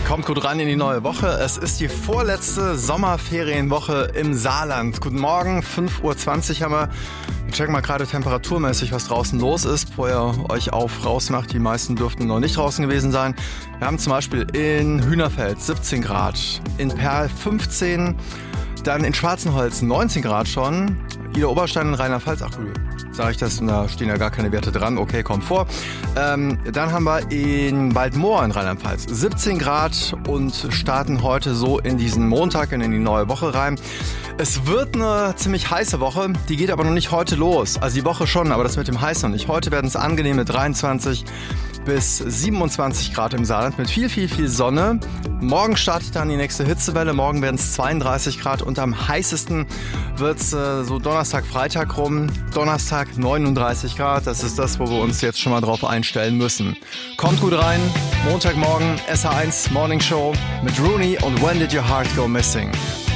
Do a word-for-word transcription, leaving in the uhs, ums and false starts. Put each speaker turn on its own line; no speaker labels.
Kommt gut rein in die neue Woche. Es ist die vorletzte Sommerferienwoche im Saarland. Guten Morgen, fünf Uhr zwanzig haben wir. Wir checken mal gerade temperaturmäßig, was draußen los ist, bevor ihr euch auf raus macht. Die meisten dürften noch nicht draußen gewesen sein. Wir haben zum Beispiel in Hühnerfeld siebzehn Grad, in Perl fünfzehn, dann in Schwarzenholz neunzehn Grad schon, Ida Oberstein in Rheinland-Pfalz, ach gut, sage ich das, da stehen ja gar keine Werte dran, okay, kommt vor. Ähm, dann haben wir in Waldmoor in Rheinland-Pfalz siebzehn Grad und starten heute so in diesen Montag und in die neue Woche rein. Es wird eine ziemlich heiße Woche, die geht aber noch nicht heute los. Also die Woche schon, aber das mit dem Heiß noch nicht. Heute werden es angenehme dreiundzwanzig bis siebenundzwanzig Grad im Saarland mit viel, viel, viel Sonne. Morgen startet dann die nächste Hitzewelle. Morgen werden es zweiunddreißig Grad und am heißesten wird es äh, so Donnerstag, Freitag rum. Donnerstag neununddreißig Grad. Das ist das, wo wir uns jetzt schon mal drauf einstellen müssen. Kommt gut rein. Montagmorgen S H eins Morning Show mit Rooney und When Did Your Heart Go Missing?